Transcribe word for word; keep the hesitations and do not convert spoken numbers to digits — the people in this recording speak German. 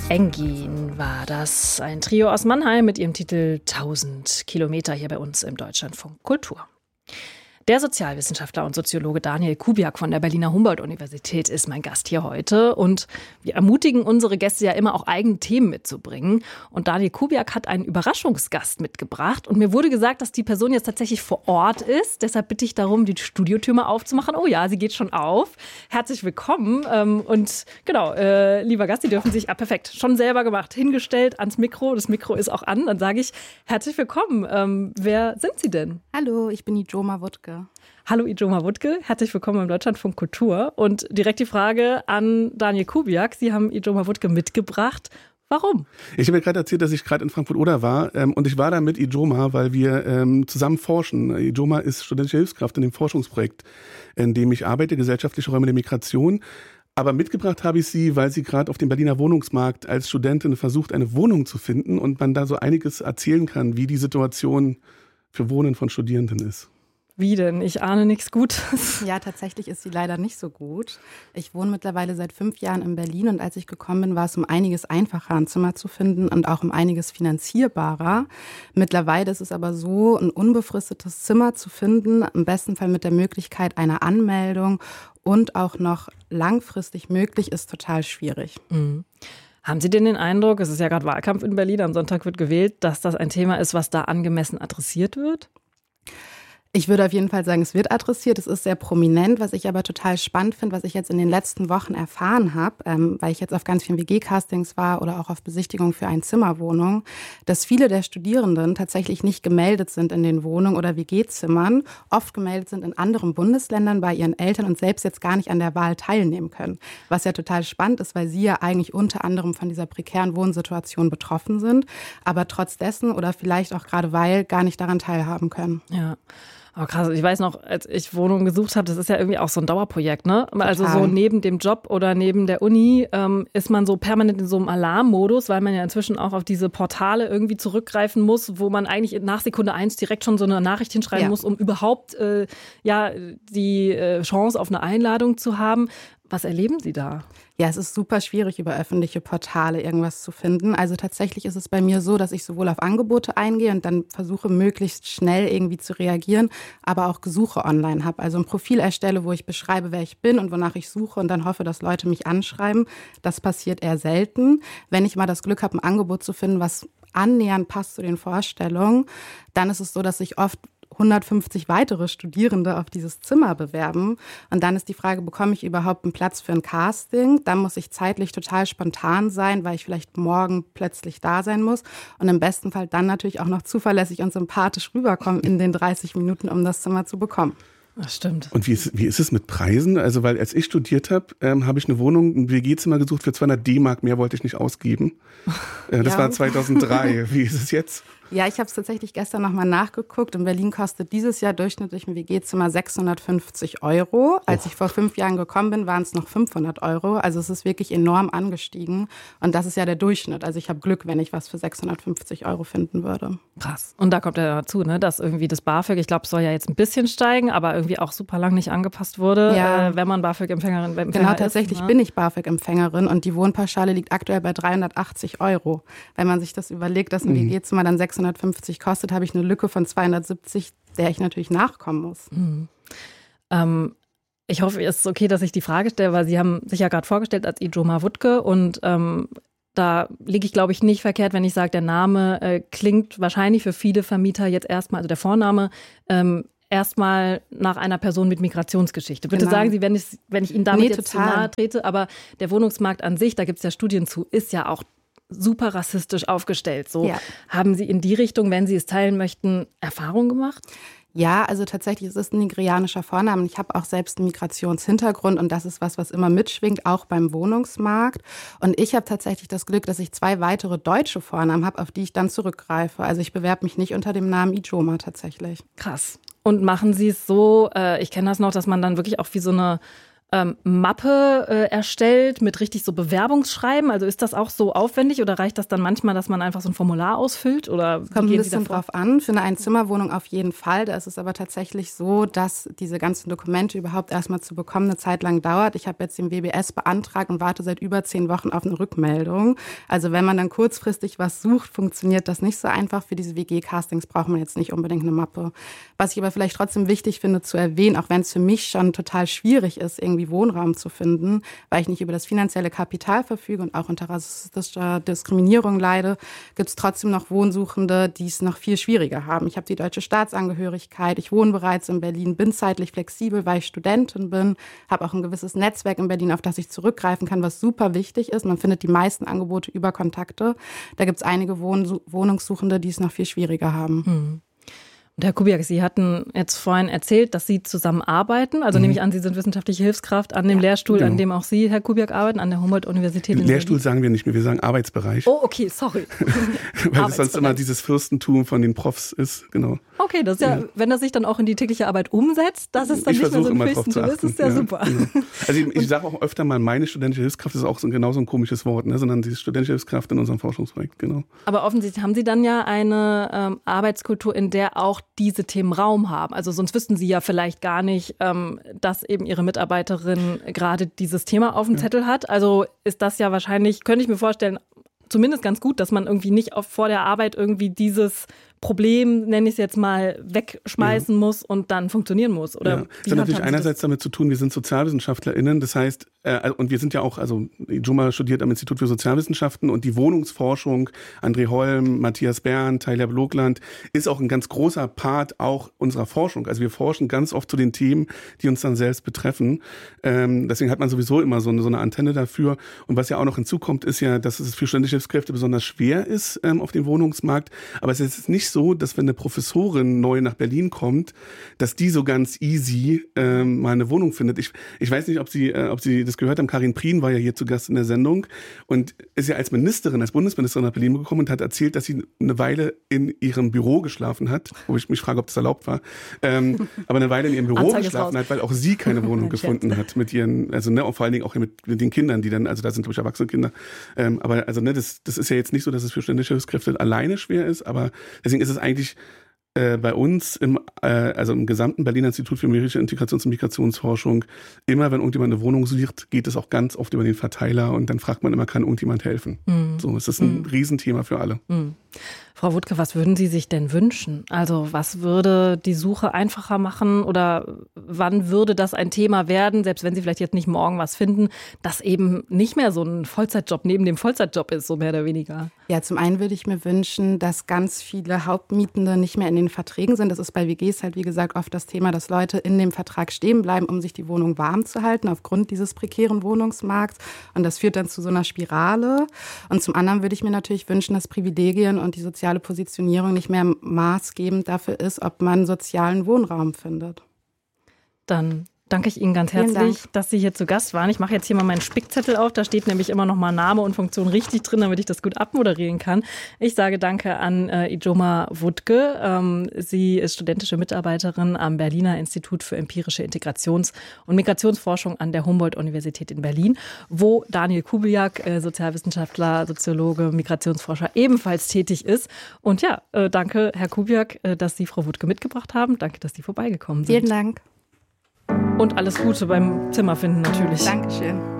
Engin war das, ein Trio aus Mannheim mit ihrem Titel tausend Kilometer hier bei uns im Deutschlandfunk Kultur. Der Sozialwissenschaftler und Soziologe Daniel Kubiak von der Berliner Humboldt-Universität ist mein Gast hier heute. Und wir ermutigen unsere Gäste ja immer auch eigene Themen mitzubringen. Und Daniel Kubiak hat einen Überraschungsgast mitgebracht. Und mir wurde gesagt, dass die Person jetzt tatsächlich vor Ort ist. Deshalb bitte ich darum, die Studiotür mal aufzumachen. Oh ja, sie geht schon auf. Herzlich willkommen. Und genau, äh, lieber Gast, Sie dürfen sich, ah, perfekt, schon selber gemacht, hingestellt ans Mikro. Das Mikro ist auch an. Dann sage ich herzlich willkommen. Ähm, wer sind Sie denn? Hallo, ich bin Ijoma Wuttke. Hallo Ijoma Wuttke, herzlich willkommen im Deutschlandfunk Kultur. Und direkt die Frage an Daniel Kubiak. Sie haben Ijoma Wuttke mitgebracht. Warum? Ich habe ja gerade erzählt, dass ich gerade in Frankfurt-Oder war ähm, und ich war da mit Ijoma, weil wir ähm, zusammen forschen. Ijoma ist studentische Hilfskraft in dem Forschungsprojekt, in dem ich arbeite, gesellschaftliche Räume der Migration. Aber mitgebracht habe ich sie, weil sie gerade auf dem Berliner Wohnungsmarkt als Studentin versucht, eine Wohnung zu finden und man da so einiges erzählen kann, wie die Situation für Wohnen von Studierenden ist. Wie denn? Ich ahne nichts Gutes. Ja, tatsächlich ist sie leider nicht so gut. Ich wohne mittlerweile seit fünf Jahren in Berlin und als ich gekommen bin, war es um einiges einfacher, ein Zimmer zu finden und auch um einiges finanzierbarer. Mittlerweile ist es aber so, ein unbefristetes Zimmer zu finden, im besten Fall mit der Möglichkeit einer Anmeldung und auch noch langfristig möglich, ist total schwierig. Mhm. Haben Sie denn den Eindruck, es ist ja gerade Wahlkampf in Berlin, am Sonntag wird gewählt, dass das ein Thema ist, was da angemessen adressiert wird? Ich würde auf jeden Fall sagen, es wird adressiert, es ist sehr prominent, was ich aber total spannend finde, was ich jetzt in den letzten Wochen erfahren habe, ähm, weil ich jetzt auf ganz vielen W G-Castings war oder auch auf Besichtigungen für Einzimmerwohnungen, dass viele der Studierenden tatsächlich nicht gemeldet sind in den Wohnungen oder W G-Zimmern, oft gemeldet sind in anderen Bundesländern bei ihren Eltern und selbst jetzt gar nicht an der Wahl teilnehmen können. Was ja total spannend ist, weil sie ja eigentlich unter anderem von dieser prekären Wohnsituation betroffen sind, aber trotz dessen oder vielleicht auch gerade weil gar nicht daran teilhaben können. Ja. Oh, krass, ich weiß noch, als ich Wohnungen gesucht habe, das ist ja irgendwie auch so ein Dauerprojekt, ne? Total. Also so neben dem Job oder neben der Uni ähm, ist man so permanent in so einem Alarmmodus, weil man ja inzwischen auch auf diese Portale irgendwie zurückgreifen muss, wo man eigentlich nach Sekunde eins direkt schon so eine Nachricht hinschreiben ja. muss, um überhaupt äh, ja die äh, Chance auf eine Einladung zu haben. Was erleben Sie da? Ja, es ist super schwierig, über öffentliche Portale irgendwas zu finden. Also tatsächlich ist es bei mir so, dass ich sowohl auf Angebote eingehe und dann versuche, möglichst schnell irgendwie zu reagieren, aber auch Gesuche online habe. Also ein Profil erstelle, wo ich beschreibe, wer ich bin und wonach ich suche und dann hoffe, dass Leute mich anschreiben. Das passiert eher selten. Wenn ich mal das Glück habe, ein Angebot zu finden, was annähernd passt zu den Vorstellungen, dann ist es so, dass ich oft hundertfünfzig weitere Studierende auf dieses Zimmer bewerben. Und dann ist die Frage, bekomme ich überhaupt einen Platz für ein Casting? Dann muss ich zeitlich total spontan sein, weil ich vielleicht morgen plötzlich da sein muss. Und im besten Fall dann natürlich auch noch zuverlässig und sympathisch rüberkommen in den dreißig Minuten, um das Zimmer zu bekommen. Das stimmt. Und wie ist, wie ist es mit Preisen? Also, weil als ich studiert habe, ähm, habe ich eine Wohnung, ein W G-Zimmer gesucht für zweihundert D-Mark. Mehr wollte ich nicht ausgeben. Äh, das ja. war zweitausenddrei. Wie ist es jetzt? Ja, ich habe es tatsächlich gestern nochmal nachgeguckt. In Berlin kostet dieses Jahr durchschnittlich ein W G-Zimmer sechshundertfünfzig Euro. Als oh. ich vor fünf Jahren gekommen bin, waren es noch fünfhundert Euro. Also es ist wirklich enorm angestiegen. Und das ist ja der Durchschnitt. Also ich habe Glück, wenn ich was für sechshundertfünfzig Euro finden würde. Krass. Und da kommt ja dazu, ne, dass irgendwie das BAföG, ich glaube, es soll ja jetzt ein bisschen steigen, aber irgendwie auch super lang nicht angepasst wurde, ja. äh, wenn man BAföG-Empfängerin Empfänger Genau, tatsächlich ist, ne? bin ich BAföG-Empfängerin und die Wohnpauschale liegt aktuell bei dreihundertachtzig Euro. Wenn man sich das überlegt, dass ein mhm. W G-Zimmer dann sechshundertfünfzig kostet, habe ich eine Lücke von zweihundertsiebzig, der ich natürlich nachkommen muss. Mhm. Ähm, ich hoffe, es ist okay, dass ich die Frage stelle, weil Sie haben sich ja gerade vorgestellt als Ijoma Wuttke und ähm, da liege ich, glaube ich, nicht verkehrt, wenn ich sage, der Name äh, klingt wahrscheinlich für viele Vermieter jetzt erstmal, also der Vorname, ähm, erstmal nach einer Person mit Migrationsgeschichte. Bitte genau. sagen Sie, wenn ich, wenn ich Ihnen damit nee, jetzt zu nahe trete, aber der Wohnungsmarkt an sich, da gibt es ja Studien zu, ist ja auch super rassistisch aufgestellt. So ja. Haben Sie in die Richtung, wenn Sie es teilen möchten, Erfahrung gemacht? Ja, also tatsächlich, es ist ein nigerianischer Vorname. Ich habe auch selbst einen Migrationshintergrund und das ist was, was immer mitschwingt, auch beim Wohnungsmarkt. Und ich habe tatsächlich das Glück, dass ich zwei weitere deutsche Vornamen habe, auf die ich dann zurückgreife. Also ich bewerbe mich nicht unter dem Namen Ijoma tatsächlich. Krass. Und machen Sie es so, äh, ich kenne das noch, dass man dann wirklich auch wie so eine ähm, Mappe äh, erstellt mit richtig so Bewerbungsschreiben. Also ist das auch so aufwendig oder reicht das dann manchmal, dass man einfach so ein Formular ausfüllt? Oder es kommt ein bisschen drauf an. Für eine Einzimmerwohnung auf jeden Fall. Da ist es aber tatsächlich so, dass diese ganzen Dokumente überhaupt erstmal zu bekommen eine Zeit lang dauert. Ich habe jetzt den W B S beantragt und warte seit über zehn Wochen auf eine Rückmeldung. Also wenn man dann kurzfristig was sucht, funktioniert das nicht so einfach. Für diese W G-Castings braucht man jetzt nicht unbedingt eine Mappe. Was ich aber vielleicht trotzdem wichtig finde zu erwähnen, auch wenn es für mich schon total schwierig ist, irgendwie Wohnraum zu finden, weil ich nicht über das finanzielle Kapital verfüge und auch unter rassistischer Diskriminierung leide, gibt es trotzdem noch Wohnsuchende, die es noch viel schwieriger haben. Ich habe die deutsche Staatsangehörigkeit, ich wohne bereits in Berlin, bin zeitlich flexibel, weil ich Studentin bin, habe auch ein gewisses Netzwerk in Berlin, auf das ich zurückgreifen kann, was super wichtig ist. Man findet die meisten Angebote über Kontakte. Da gibt es einige Wohn- Wohnungssuchende, die es noch viel schwieriger haben. Hm. Und Herr Kubiak, Sie hatten jetzt vorhin erzählt, dass Sie zusammenarbeiten. Also mhm. nehme ich an, Sie sind wissenschaftliche Hilfskraft an dem ja, Lehrstuhl, genau. an dem auch Sie, Herr Kubiak, arbeiten, an der Humboldt-Universität in Lehrstuhl Berlin. sagen wir nicht mehr, wir sagen Arbeitsbereich. Oh, okay, sorry. Weil es sonst immer dieses Fürstentum von den Profs ist, genau. Okay, das ist ja, ja, wenn das sich dann auch in die tägliche Arbeit umsetzt, das ist dann ich nicht mehr so ein Fürstentum, das ist ja, ja super. Genau. Also ich, ich sage auch öfter mal, meine studentische Hilfskraft ist auch so, genau so ein komisches Wort, ne? Sondern die studentische Hilfskraft in unserem Forschungsprojekt, genau. Aber offensichtlich haben Sie dann ja eine ähm, Arbeitskultur, in der auch diese Themen Raum haben. Also sonst wüssten Sie ja vielleicht gar nicht, ähm, dass eben Ihre Mitarbeiterin gerade dieses Thema auf dem ja. Zettel hat. Also ist das ja wahrscheinlich, könnte ich mir vorstellen, zumindest ganz gut, dass man irgendwie nicht auf, vor der Arbeit irgendwie dieses Problem, nenne ich es jetzt mal, wegschmeißen ja. muss und dann funktionieren muss. Oder ja. Das hat natürlich einerseits damit zu tun, wir sind SozialwissenschaftlerInnen, das heißt, äh, und wir sind ja auch, also Ijoma studiert am Institut für Sozialwissenschaften und die Wohnungsforschung, André Holm, Matthias Bern, Tyler Blokland, ist auch ein ganz großer Part auch unserer Forschung. Also wir forschen ganz oft zu den Themen, die uns dann selbst betreffen. Ähm, deswegen hat man sowieso immer so eine, so eine Antenne dafür. Und was ja auch noch hinzukommt, ist ja, dass es für studentische Hilfskräfte besonders schwer ist ähm, auf dem Wohnungsmarkt. Aber es ist nicht so, dass wenn eine Professorin neu nach Berlin kommt, dass die so ganz easy ähm, mal eine Wohnung findet. Ich, ich weiß nicht, ob Sie, äh, ob Sie das gehört haben. Karin Prien war ja hier zu Gast in der Sendung und ist ja als Ministerin, als Bundesministerin nach Berlin gekommen und hat erzählt, dass sie eine Weile in ihrem Büro geschlafen hat, wo ich mich frage, ob das erlaubt war, ähm, aber eine Weile in ihrem Büro Anzeige geschlafen hat, weil auch sie keine Wohnung gefunden hat mit ihren, also ne, vor allen Dingen auch mit, mit den Kindern, die dann, also da sind glaube ich erwachsene Kinder, ähm, aber also ne, das, das ist ja jetzt nicht so, dass es für studentische Hilfskräfte alleine schwer ist, aber deswegen ist es eigentlich äh, bei uns im, äh, also im gesamten Berliner Institut für militärische Integrations- und Migrationsforschung, immer wenn irgendjemand eine Wohnung sucht, geht es auch ganz oft über den Verteiler und dann fragt man immer, kann irgendjemand helfen? Mhm. So, es ist ein mhm. Riesenthema für alle. Mhm. Frau Wuttke, was würden Sie sich denn wünschen? Also was würde die Suche einfacher machen oder wann würde das ein Thema werden, selbst wenn Sie vielleicht jetzt nicht morgen was finden, das eben nicht mehr so ein Vollzeitjob neben dem Vollzeitjob ist, so mehr oder weniger? Ja, zum einen würde ich mir wünschen, dass ganz viele Hauptmietende nicht mehr in den Verträgen sind. Das ist bei W Gs halt, wie gesagt, oft das Thema, dass Leute in dem Vertrag stehen bleiben, um sich die Wohnung warm zu halten, aufgrund dieses prekären Wohnungsmarkts. Und das führt dann zu so einer Spirale. Und zum anderen würde ich mir natürlich wünschen, dass Privilegien und die soziale Positionierung nicht mehr maßgebend dafür ist, ob man sozialen Wohnraum findet. Dann danke ich Ihnen ganz herzlich, dass Sie hier zu Gast waren. Ich mache jetzt hier mal meinen Spickzettel auf. Da steht nämlich immer noch mal Name und Funktion richtig drin, damit ich das gut abmoderieren kann. Ich sage danke an äh, Ijoma Wuttke. Ähm, sie ist studentische Mitarbeiterin am Berliner Institut für empirische Integrations- und Migrationsforschung an der Humboldt-Universität in Berlin, wo Daniel Kubiak, äh, Sozialwissenschaftler, Soziologe, Migrationsforscher, ebenfalls tätig ist. Und ja, äh, danke, Herr Kubiak, äh, dass Sie Frau Wuttke mitgebracht haben. Danke, dass Sie vorbeigekommen sind. Vielen Dank. Und alles Gute beim Zimmerfinden natürlich. Dankeschön.